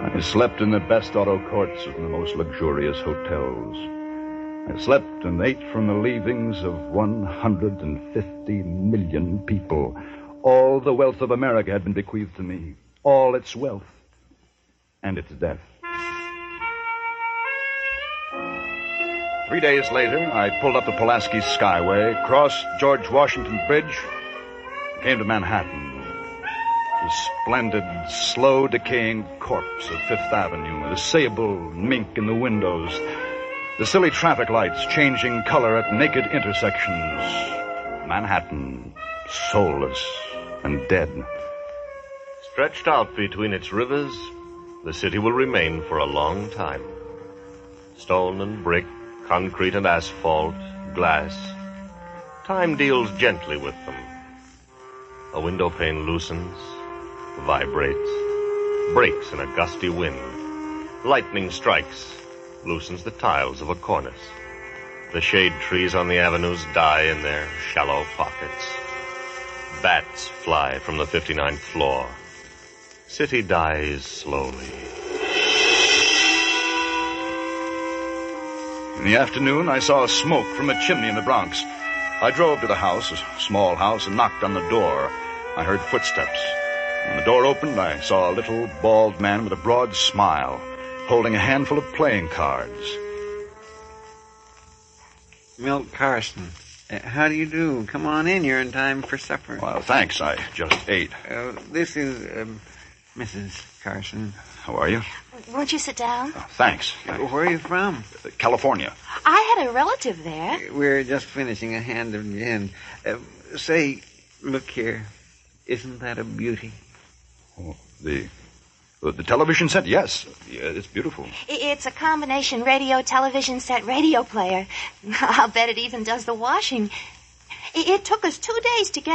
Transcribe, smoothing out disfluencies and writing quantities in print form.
I slept in the best auto courts of the most luxurious hotels. I slept and ate from the leavings of 150 million people. All the wealth of America had been bequeathed to me. All its wealth and its death. 3 days later, I pulled up the Pulaski Skyway, crossed George Washington Bridge, and came to Manhattan. The splendid, slow-decaying corpse of Fifth Avenue, the sable mink in the windows, the silly traffic lights changing color at naked intersections. Manhattan, soulless and dead. Stretched out between its rivers, the city will remain for a long time. Stone and brick, concrete and asphalt, glass. Time deals gently with them. A window pane loosens, vibrates, breaks in a gusty wind. Lightning strikes, loosens the tiles of a cornice. The shade trees on the avenues die in their shallow pockets. Bats fly from the 59th floor. City dies slowly. In the afternoon, I saw smoke from a chimney in the Bronx. I drove to the house, a small house, and knocked on the door. I heard footsteps. When the door opened, I saw a little bald man with a broad smile, holding a handful of playing cards. Milt Carson. How do you do? Come on in. You're in time for supper. Well, thanks. I just ate. This is Mrs. Carson. How are you? Won't you sit down? Thanks. Where are you from? California. I had a relative there. We're just finishing a hand of gin. Say, look here. Isn't that a beauty? Oh, the television set? Yes. Yeah, it's beautiful. It's a combination radio, television set, radio player. I'll bet it even does the washing. It took us 2 days to get